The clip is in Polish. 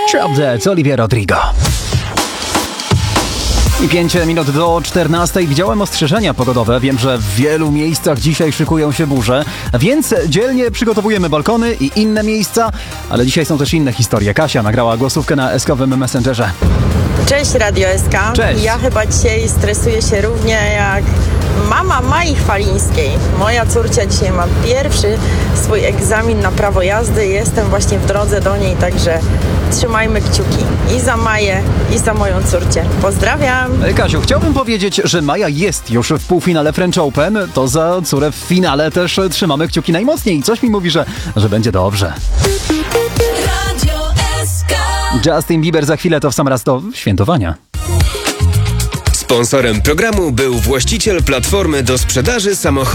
Drop Dead, Olivia Rodrigo. I 5 minut do 14. Widziałem ostrzeżenia pogodowe. Wiem, że w wielu miejscach dzisiaj szykują się burze, więc dzielnie przygotowujemy balkony i inne miejsca, ale dzisiaj są też inne historie. Kasia nagrała głosówkę na eskowym Messengerze. Cześć Radio SK. Cześć. Ja chyba dzisiaj stresuję się równie jak mama Mai Chwalińskiej. Moja córcia dzisiaj ma pierwszy swój egzamin na prawo jazdy. Jestem właśnie w drodze do niej, także trzymajmy kciuki i za Maję, i za moją córcię. Pozdrawiam! Kasiu, chciałbym powiedzieć, że Maja jest już w półfinale French Open. To za córę w finale też trzymamy kciuki najmocniej. Coś mi mówi, że będzie dobrze. Radio SK. Justin Bieber za chwilę to w sam raz do świętowania. Sponsorem programu był właściciel platformy do sprzedaży samochodów.